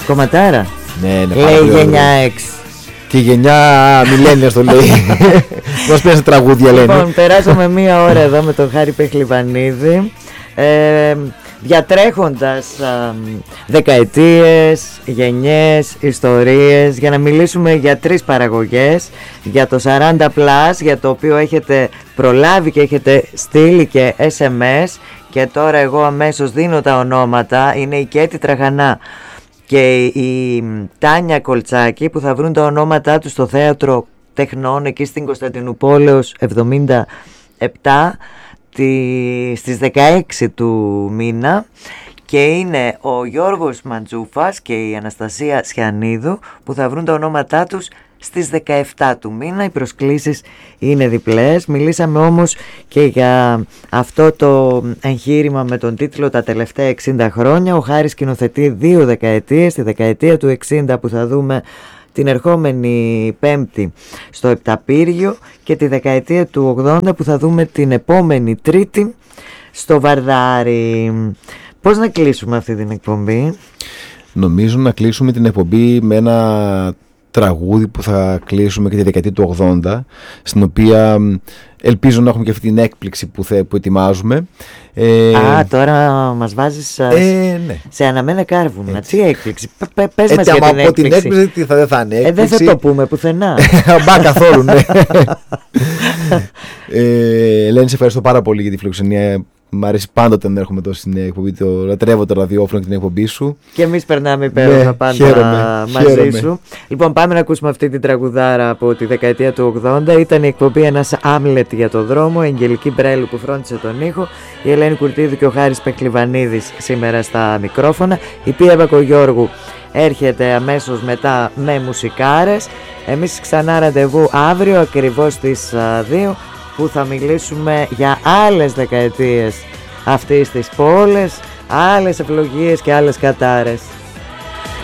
Κομματάρα. Ναι, λέει γενιά X. Και η γενιά Millennials το λέει. Μας πέρασε τραγούδια, λένε. Λοιπόν, περάσαμε μία ώρα εδώ με τον Χάρη Πεχλιβανίδη, διατρέχοντας δεκαετίες, γενιές, ιστορίες, για να μιλήσουμε για 3 παραγωγές, για το 40+, για το οποίο έχετε προλάβει και έχετε στείλει και SMS, και τώρα εγώ αμέσως δίνω τα ονόματα. Είναι η Κέτη Τραγανά και η Τάνια Κολτσάκη, που θα βρουν τα ονόματά τους στο Θέατρο Τεχνών εκεί στην Κωνσταντινούπολεως 77 στις 16 του μήνα, και είναι ο Γιώργος Μαντζούφας και η Αναστασία Σιανίδου, που θα βρουν τα ονόματά τους στις 17 του μήνα. Οι προσκλήσεις είναι διπλές. Μιλήσαμε όμως και για αυτό το εγχείρημα με τον τίτλο «Τα τελευταία 60 χρόνια». Ο Χάρης σκηνοθετεί 2 δεκαετίες, τη δεκαετία του 60 που θα δούμε την ερχόμενη Πέμπτη στο Επταπύργιο, και τη δεκαετία του 80 που θα δούμε την επόμενη Τρίτη στο Βαρδάρι. Πώς να κλείσουμε αυτή την εκπομπή? Νομίζω να κλείσουμε την εκπομπή με ένα τραγούδι που θα κλείσουμε και τη δεκαετία του 80, στην οποία ελπίζω να έχουμε και αυτή την έκπληξη που ετοιμάζουμε. Τώρα μας βάζεις ναι. σε αναμένα κάρβουνα. Τι έκπληξη? Πες μας για την έκπληξη. Την έκπληξη δεν θα είναι έκπληξη. Δεν θα το πούμε πουθενά. Μπα καθόλου, ναι. Ελένη, σε ευχαριστώ πάρα πολύ για τη φιλοξενία. Μ' αρέσει πάντοτε να έρχομαι εδώ στην εκπομπή. Το λατρεύω το ραδιόφωνο και την εκπομπή σου. Και εμείς περνάμε υπέροχα πάντα μαζί σου. Λοιπόν, πάμε να ακούσουμε αυτή την τραγουδάρα από τη δεκαετία του 80. Ήταν η εκπομπή «Ένας Άμλετ για το δρόμο». Η Αγγελική Μπρέλου που φρόντισε τον ήχο, η Ελένη Κουρτίδου και ο Χάρης Πεχλιβανίδης σήμερα στα μικρόφωνα. Η Πία Βακογιώργου έρχεται αμέσως μετά με μουσικάρες. Εμείς ξανά ραντεβού αύριο ακριβώς στις 2, που θα μιλήσουμε για άλλες δεκαετίες αυτής της πόλης, άλλες ευλογίες και άλλες κατάρες.